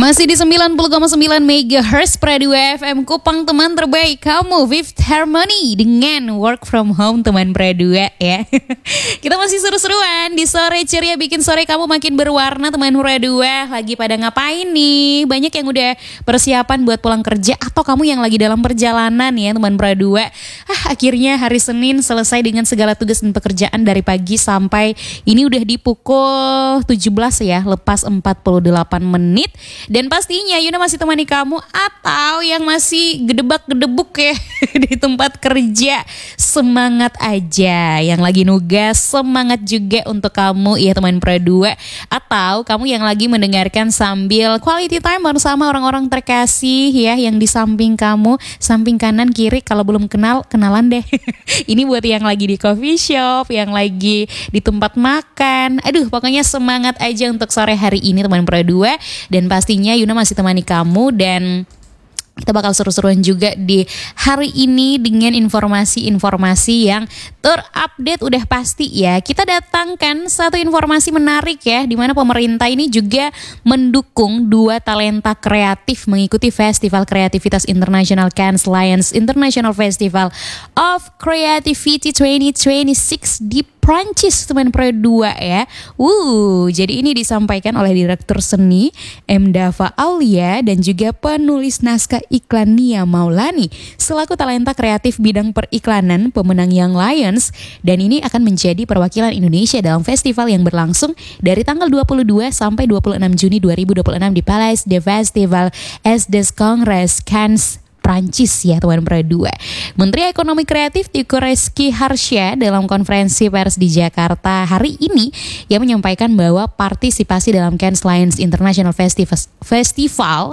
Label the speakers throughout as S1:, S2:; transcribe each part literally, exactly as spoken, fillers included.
S1: Masih di sembilan puluh koma sembilan megahertz Radio F M Kupang, teman terbaik kamu, Fifth Harmony dengan Work From Home teman Radio ya. Kita masih seru-seruan di sore ceria, bikin sore kamu makin berwarna teman Radio. Lagi pada ngapain nih? Banyak yang udah persiapan buat pulang kerja atau kamu yang lagi dalam perjalanan ya teman Radio. Ah, akhirnya hari Senin selesai dengan segala tugas dan pekerjaan dari pagi sampai ini udah di pukul tujuh belas ya, lepas empat puluh delapan menit. Dan pastinya Yuna masih temani kamu atau yang masih gedebak-gedebuk ya di tempat kerja. Semangat aja, yang lagi nugas semangat juga untuk kamu ya teman Pro dua. Atau kamu yang lagi mendengarkan sambil quality time bersama orang-orang terkasih ya, yang di samping kamu, samping kanan kiri, kalau belum kenal kenalan deh. Ini buat yang lagi di coffee shop, yang lagi di tempat makan. Aduh, pokoknya semangat aja untuk sore hari ini teman Pro dua. Dan pastinya Yuna masih temani kamu, dan kita bakal seru-seruan juga di hari ini dengan informasi-informasi yang terupdate udah pasti ya. Kita datangkan satu informasi menarik ya, di mana pemerintah ini juga mendukung dua talenta kreatif mengikuti Festival Kreativitas Internasional Cannes Lions International Festival of Creativity dua ribu dua puluh enam di Prancis teman Pro dua ya. Wuh, jadi ini disampaikan oleh Direktur Seni M. Dava Aulia dan juga penulis naskah iklan Nia Maulani selaku talenta kreatif bidang periklanan pemenang Young Lions, dan ini akan menjadi perwakilan Indonesia dalam festival yang berlangsung dari tanggal dua puluh dua sampai dua puluh enam Juni dua ribu dua puluh enam di Palais de Festival es des Congrès Cannes Prancis ya teman Pro dua. Menteri Ekonomi Kreatif Teuku Rizky Harsha dalam konferensi pers di Jakarta hari ini yang menyampaikan bahwa partisipasi dalam Cannes Lions International Festival, Festival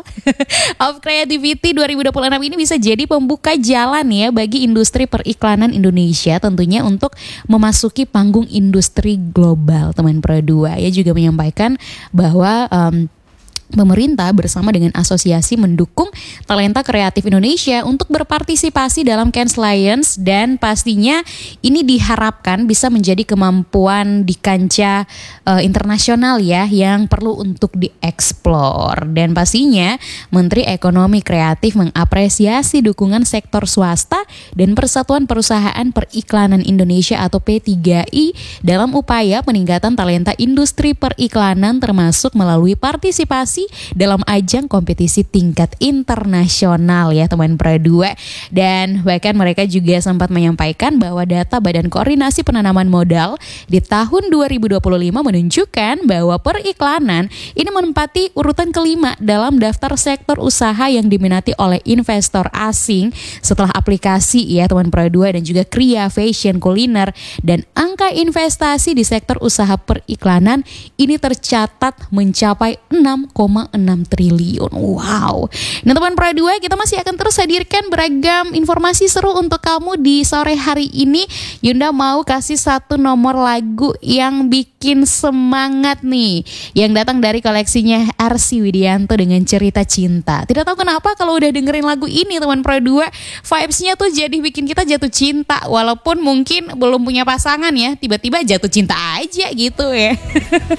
S1: of Creativity dua ribu dua puluh enam ini bisa jadi pembuka jalan ya bagi industri periklanan Indonesia, tentunya untuk memasuki panggung industri global teman Pro dua. Ia juga menyampaikan bahwa um, pemerintah bersama dengan asosiasi mendukung talenta kreatif Indonesia untuk berpartisipasi dalam Cannes Lions, dan pastinya ini diharapkan bisa menjadi kemampuan di kancah uh, internasional ya yang perlu untuk dieksplor. Dan pastinya Menteri Ekonomi Kreatif mengapresiasi dukungan sektor swasta dan Persatuan Perusahaan Periklanan Indonesia atau P tiga I dalam upaya peningkatan talenta industri periklanan, termasuk melalui partisipasi dalam ajang kompetisi tingkat internasional ya teman Pro dua. Dan bahkan mereka juga sempat menyampaikan bahwa data Badan Koordinasi Penanaman Modal di tahun dua ribu dua puluh lima menunjukkan bahwa periklanan ini menempati urutan kelima dalam daftar sektor usaha yang diminati oleh investor asing setelah aplikasi ya teman Pro dua dan juga Kria, fashion, kuliner. Dan angka investasi di sektor usaha periklanan ini tercatat mencapai enam koma enam triliun. Wow. Nah teman Pro dua, kita masih akan terus hadirkan beragam informasi seru untuk kamu di sore hari ini. Yunda mau kasih satu nomor lagu yang bikin semangat nih, yang datang dari koleksinya Arsy Widianto dengan Cerita Cinta. Tidak tahu kenapa kalau udah dengerin lagu ini teman Pro dua, vibes-nya tuh jadi bikin kita jatuh cinta, walaupun mungkin belum punya pasangan ya, tiba-tiba jatuh cinta aja gitu ya.